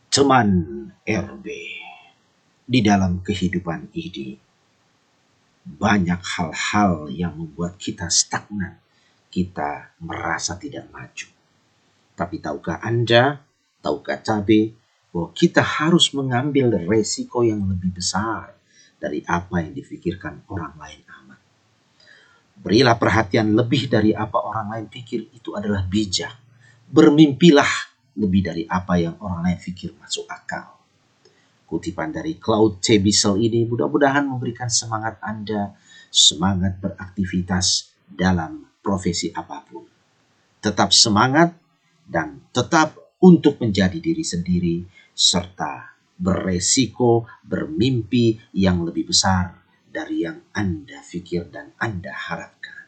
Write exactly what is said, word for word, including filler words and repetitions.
Teman R B, di dalam kehidupan ini banyak hal-hal yang membuat kita stagnan, kita merasa tidak maju. Tapi tahukah Anda, tahukah cabe, bahwa kita harus mengambil resiko yang lebih besar dari apa yang difikirkan orang lain amat. Berilah perhatian lebih dari apa orang lain pikir, itu adalah bijak. Bermimpilah lebih dari apa yang orang lain pikir masuk akal. Kutipan dari Claude C. Bissell ini mudah-mudahan memberikan semangat Anda, semangat beraktivitas dalam profesi apapun. Tetap semangat dan tetap untuk menjadi diri sendiri, serta beresiko bermimpi yang lebih besar dari yang Anda pikir dan Anda harapkan.